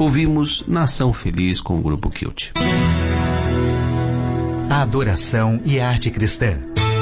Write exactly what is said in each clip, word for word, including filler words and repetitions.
ouvimos Nação Feliz com o Grupo Kilt. A adoração e a arte cristã.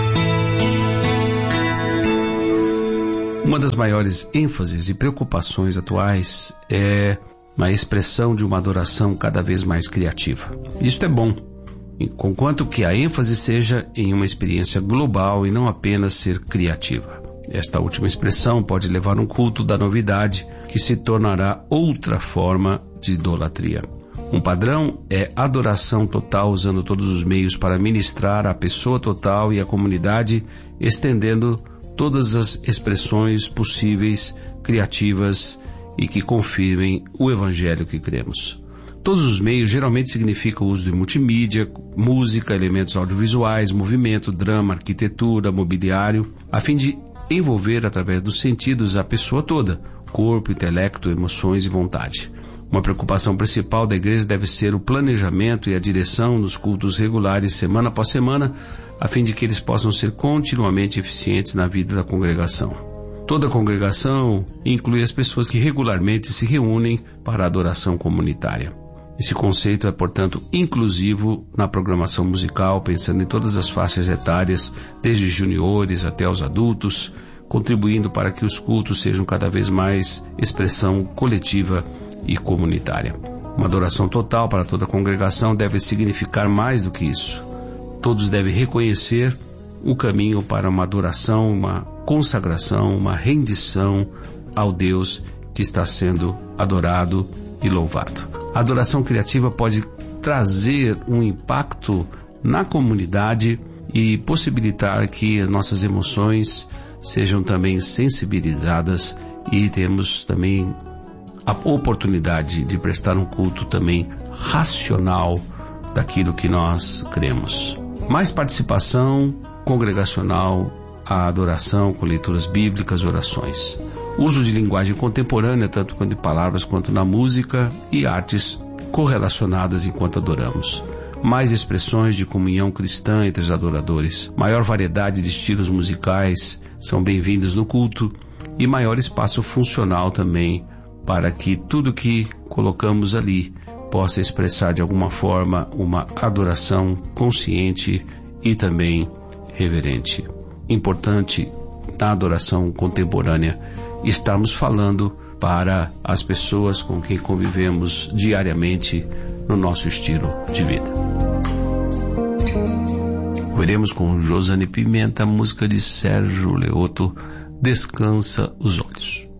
Uma das maiores ênfases e preocupações atuais é na expressão de uma adoração cada vez mais criativa. Isto é bom, conquanto que a ênfase seja em uma experiência global e não apenas ser criativa. Esta última expressão pode levar um culto da novidade que se tornará outra forma de idolatria. Um padrão é adoração total, usando todos os meios para ministrar a pessoa total e a comunidade, estendendo todas as expressões possíveis, criativas e que confirmem o evangelho que cremos. Todos os meios geralmente significam o uso de multimídia, música, elementos audiovisuais, movimento, drama, arquitetura, mobiliário, a fim de envolver através dos sentidos a pessoa toda, corpo, intelecto, emoções e vontade. Uma preocupação principal da igreja deve ser o planejamento e a direção nos cultos regulares semana após semana, a fim de que eles possam ser continuamente eficientes na vida da congregação. Toda a congregação inclui as pessoas que regularmente se reúnem para a adoração comunitária. Esse conceito é, portanto, inclusivo na programação musical, pensando em todas as faixas etárias, desde juniores até os adultos, contribuindo para que os cultos sejam cada vez mais expressão coletiva e comunitária. Uma adoração total para toda a congregação deve significar mais do que isso. Todos devem reconhecer o caminho para uma adoração, uma consagração, uma rendição ao Deus que está sendo adorado e louvado. A adoração criativa pode trazer um impacto na comunidade e possibilitar que as nossas emoções sejam também sensibilizadas e temos também a oportunidade de prestar um culto também racional daquilo que nós cremos. Mais participação congregacional, a adoração com leituras bíblicas, orações. Uso de linguagem contemporânea, tanto quanto de palavras quanto na música e artes correlacionadas enquanto adoramos. Mais expressões de comunhão cristã entre os adoradores. Maior variedade de estilos musicais são bem-vindos no culto e maior espaço funcional também para que tudo que colocamos ali possa expressar de alguma forma uma adoração consciente e também reverente. Importante na adoração contemporânea estarmos falando para as pessoas com quem convivemos diariamente no nosso estilo de vida. Veremos com Josane Pimenta a música de Sérgio Leoto, Descansa os Olhos.